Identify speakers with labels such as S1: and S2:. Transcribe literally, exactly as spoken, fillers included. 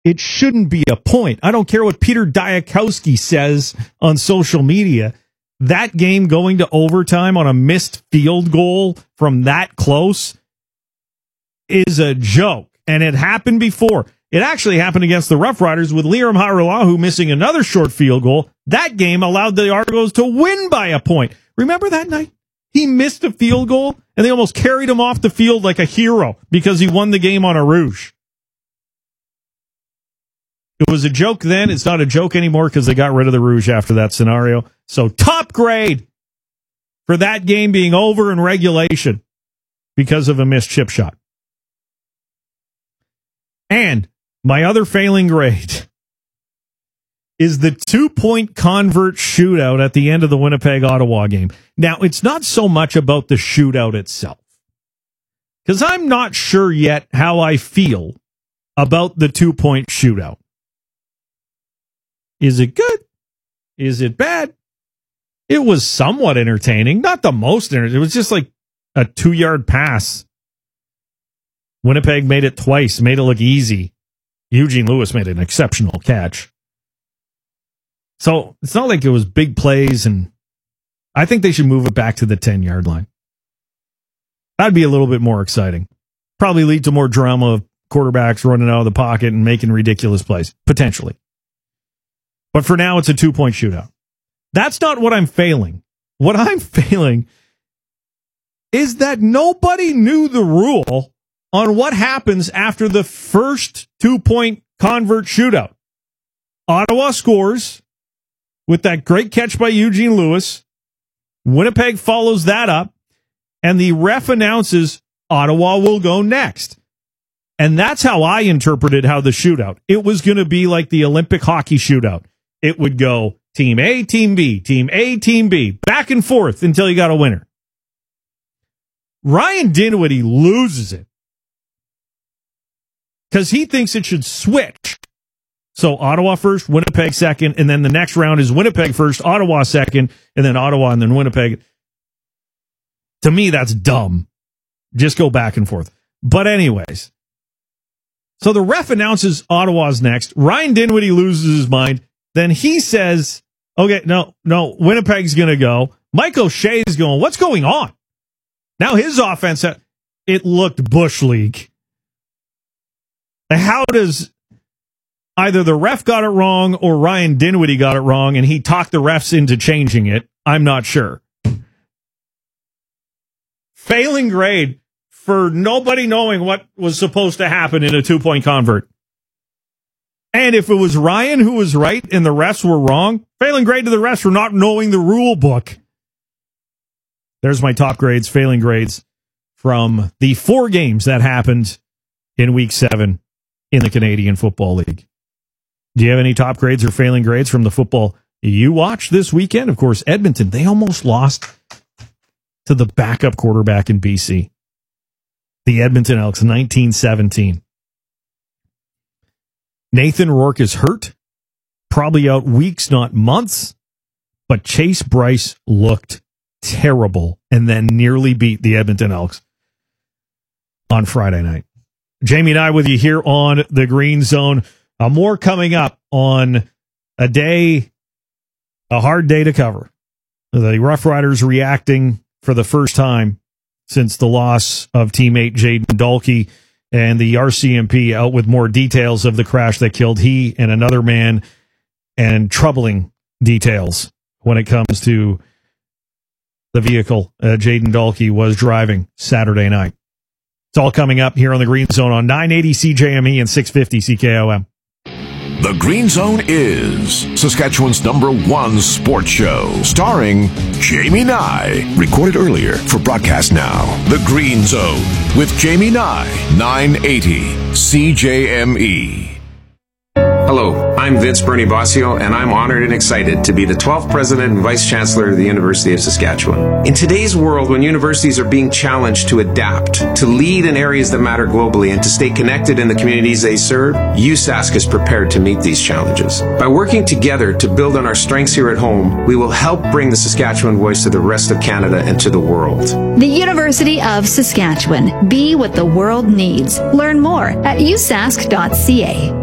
S1: it shouldn't be a point. I don't care what Peter Diakowski says on social media. That game going to overtime on a missed field goal from that close is a joke. And it happened before. It actually happened against the Rough Riders with Liram Hajrullahu missing another short field goal. That game allowed the Argos to win by a point. Remember that night? He missed a field goal, and they almost carried him off the field like a hero because he won the game on a rouge. It was a joke then. It's not a joke anymore because they got rid of the rouge after that scenario. So top grade for that game being over in regulation because of a missed chip shot. And my other failing grade is the two-point convert shootout at the end of the Winnipeg-Ottawa game. Now, it's not so much about the shootout itself, because I'm not sure yet how I feel about the two-point shootout. Is it good? Is it bad? It was somewhat entertaining. Not the most entertaining. It was just like a two-yard pass. Winnipeg made it twice, made it look easy. Eugene Lewis made an exceptional catch. So it's not like it was big plays, and I think they should move it back to the ten-yard line. That'd be a little bit more exciting. Probably lead to more drama of quarterbacks running out of the pocket and making ridiculous plays, potentially. But for now, it's a two-point shootout. That's not what I'm failing. What I'm failing is that nobody knew the rule on what happens after the first two-point convert shootout. Ottawa scores with that great catch by Eugene Lewis. Winnipeg follows that up, and the ref announces Ottawa will go next. And that's how I interpreted how the shootout. It was going to be like the Olympic hockey shootout. It would go Team A, Team B, Team A, Team B, back and forth until you got a winner. Ryan Dinwiddie loses it because he thinks it should switch. So Ottawa first, Winnipeg second, and then the next round is Winnipeg first, Ottawa second, and then Ottawa and then Winnipeg. To me, that's dumb. Just go back and forth. But anyways, so the ref announces Ottawa's next. Ryan Dinwiddie loses his mind. Then he says, okay, no, no, Winnipeg's going to go. Mike O'Shea is going, what's going on? Now his offense, it looked Bush League. How does either the ref got it wrong or Ryan Dinwiddie got it wrong and he talked the refs into changing it? I'm not sure. Failing grade for nobody knowing what was supposed to happen in a two-point convert. And if it was Ryan who was right and the refs were wrong, failing grade to the refs for not knowing the rule book. There's my top grades, failing grades from the four games that happened in week seven in the Canadian Football League. Do you have any top grades or failing grades from the football you watched this weekend? Of course, Edmonton, they almost lost to the backup quarterback in B C. The Edmonton Elks, nineteen seventeen. Nathan Rourke is hurt, probably out weeks, not months, but Chase Bryce looked terrible and then nearly beat the Edmonton Elks on Friday night. Jamie and I with you here on the Green Zone. Uh, more coming up on a day, a hard day to cover. The Rough Riders reacting for the first time since the loss of teammate Jayden Dalkey, and the R C M P out with more details of the crash that killed he and another man, and troubling details when it comes to the vehicle uh, Jayden Dalkey was driving Saturday night. It's all coming up here on the Green Zone on nine eighty C J M E and six fifty C K O M.
S2: The Green Zone is Saskatchewan's number one sports show, starring Jamie Nye. Recorded earlier for broadcast now. The Green Zone with Jamie Nye, nine eighty C J M E.
S3: Hello, I'm Vince Bernie Bossio, and I'm honored and excited to be the twelfth President and Vice Chancellor of the University of Saskatchewan. In today's world, when universities are being challenged to adapt, to lead in areas that matter globally, and to stay connected in the communities they serve, U S A S C is prepared to meet these challenges. By working together to build on our strengths here at home, we will help bring the Saskatchewan voice to the rest of Canada and to the world.
S4: The University of Saskatchewan. Be what the world needs. Learn more at u s a s c dot c a.